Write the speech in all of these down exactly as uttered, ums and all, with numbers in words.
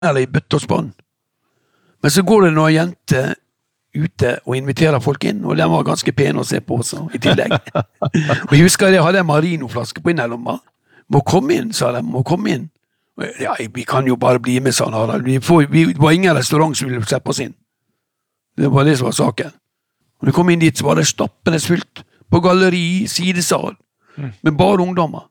eller i bøtte og spann. Men så går det noen jenter ute og inviterer folk inn, og de var ganske pene å se på også, i tillegg. Og jeg husker det, jeg hadde en marinoflaske på innerlomma. Må komme inn, sa de, må komme inn. Ja, vi kan jo bare bli med, sa han Harald. Vi, får, vi det var ingen restaurant som ville slippe oss inn. Det var det som var saken. Og når vi kom inn dit, så var det stappende fullt på galleri, sidesal, mm. med bare ungdommer.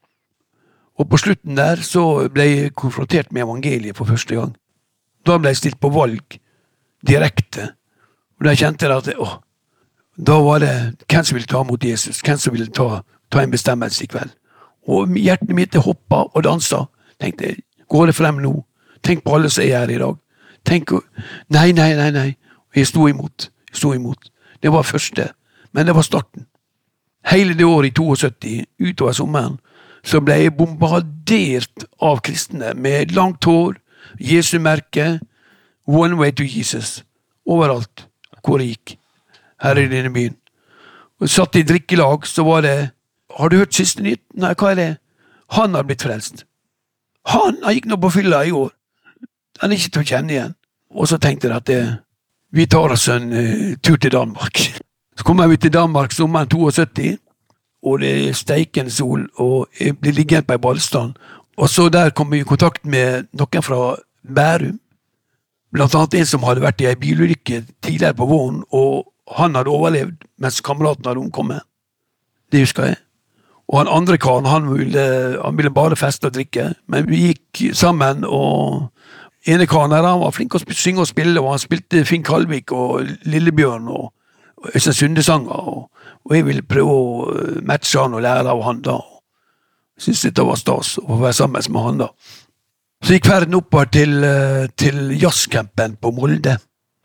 Og på slutten der så ble jeg konfrontert med evangeliet for første gang. Da ble jeg stilt på valg direkte. Og da kjente jeg at åh, da var det hvem som ville ta mot Jesus, hvem som ville ta, ta en bestemmelse i kveld. Og hjertet mitt hoppet og danset. Tenkte jeg, går det frem nå? Tenk på alle som er her i dag. Tenk, nei, nei, nei, nei. Og jeg sto imot, jeg sto imot. Det var første, men det var starten. Hele det året i syttito, utover sommeren, så ble jeg bombardert av kristne med langt hår, Jesu merke, one way to Jesus, overalt hvor jeg gikk, her i denne byen. Og satt i drikkelag, så var det, har du hørt siste nytt? Nei, hva er det? Han har blitt frelst. Han, han gikk nå på fylla i år. Han er ikke til å kjenne igjen. Og så tenkte jeg at det, vi tar oss en uh, tur til Danmark. Så kommer vi til Danmark sommeren syttito, og det er steikende sol, og jeg blir liggende på en ballstand. Og så der kom vi i kontakt med noen fra Bærum, blant annet en som hadde vært i en bilulykke tidligere på våren, og han hadde overlevd, mens kameraten hadde omkommet. Det husker jeg. Og han andre karen, han ville, han ville bare feste og drikke, men vi gikk sammen, og ene karen her, han var flink å synge og spille, og han spilte Finn Kalvik og Lillebjørn og Øystein Sundesanger, og, og jeg ville prøve å matche han og lære av han da. Jeg synes dette var stas å være sammen med han da. Så gikk ferden oppover til, til jazzcampen på Molde.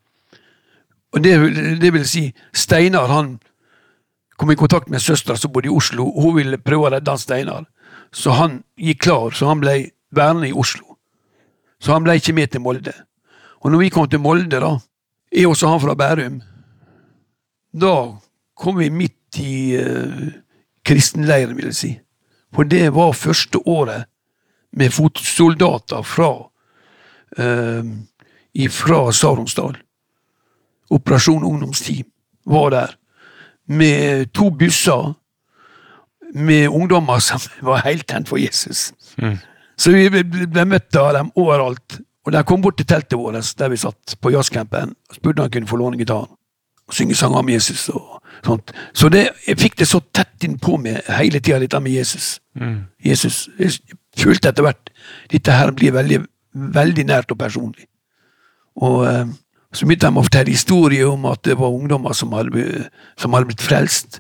Og det, det vil si, Steinar, han kom i kontakt med søstra som bodde i Oslo, og hun ville prøve å redde han Steinar. Så han gikk klar, så han ble værende i Oslo. Så han ble ikke med til Molde. Og når vi kom til Molde da, jeg også han fra Bærum, da kom vi midt i uh, kristenleiren, vil jeg si. For det var første året med fotsoldater fra, uh, fra Saronsdal. Operasjon Ungdomsteam var der. Med to busser, med ungdommer som var helt tent for Jesus. Mm. Så vi ble, ble møtt av dem overalt. Og de kom bort til teltet vårt, der vi satt på jazzcampen, og spurte han kunne få låne gitaren. Og synge sanger om Jesus og sånt. Så det, jeg fikk det så tett inn på meg hele tiden, dette med Jesus. Mm. Jesus, jeg følte etter hvert, dette her blir veldig, veldig nært og personlig. Og eh, så begynte de å fortelle historier om at det var ungdommer som hadde, som hadde blitt frelst.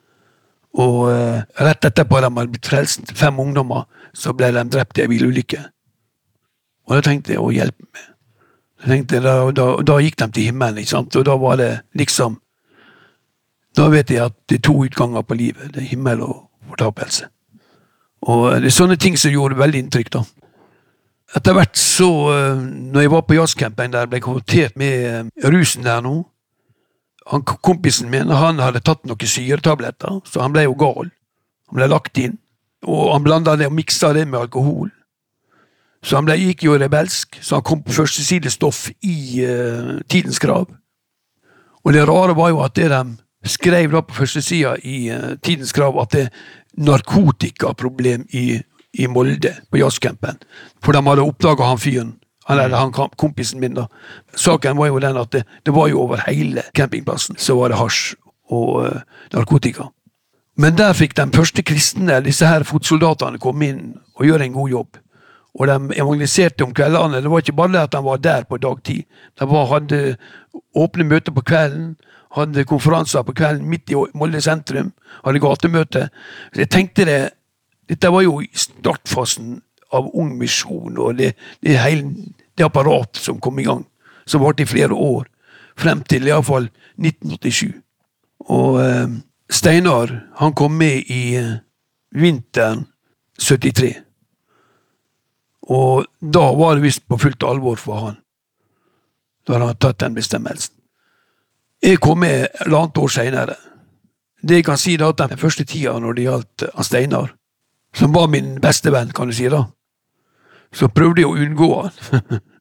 Og eh, rett etterpå de hadde blitt frelst, fem ungdommer, så ble de drept i en bilulykke. Og da tenkte jeg, å hjelpe meg. Jeg tenkte, da, da, da gikk de til himmelen, ikke sant? Og da var det liksom, da vet jeg at det er to utganger på livet, det er himmel og fortapelse. Og det er sånne ting som gjorde veldig inntrykk da. Etter hvert så, når jeg var på jazzcampen der, ble jeg konfrontert med rusen der nå. Han, kompisen min, han hadde tatt noen syretabletter, så han ble jo gal. Han ble lagt inn, og han blandet det og mikset det med alkohol. Så han ble, gikk jo rebelsk, så han kom på første sidestoff i uh, Tidens Krav. Og det rare var jo at det de skrev da på første sida i uh, Tidens Krav, at det er narkotikaproblem i, i Molde, på jazzcampen. For de hadde oppdaget han fyren, han, eller han kompisen min da. Saken var jo den at det, det var jo over hele campingplassen, så var det hasj og uh, narkotika. Men der fikk de første kristne, disse her fotsoldatene, komme inn og gjøre en god jobb. Og de evangeliserte om kveldene. Det var ikke bare det at de var der på dagtid. De var, hadde åpne møter på kvelden, hadde konferanser på kvelden midt i Molde sentrum, hadde gatemøte. Så jeg tenkte det, dette var jo i startfasen av Ung Misjon, og det, det, hele, det apparat som kom i gang, som var i flere år, frem til i hvert fall nitten åttisju. Og eh, Steinar, han kom med i eh, vinteren syttitre. Og da var det vist på fullt alvor for han. Da hadde han tatt den bestemmelsen. Jeg kom med langt år senere. Det jeg kan si da, at den første tida når det gjaldt han Steinar, som var min beste venn, kan du si da, Så prøvde jeg å unngå han.